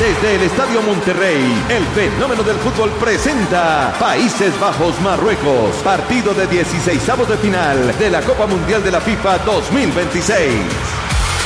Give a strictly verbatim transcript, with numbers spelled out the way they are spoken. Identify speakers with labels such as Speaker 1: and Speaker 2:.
Speaker 1: Desde el Estadio Monterrey, el fenómeno del fútbol presenta Países Bajos-Marruecos, partido de dieciseisavos de final de la Copa Mundial de la FIFA dos mil veintiséis.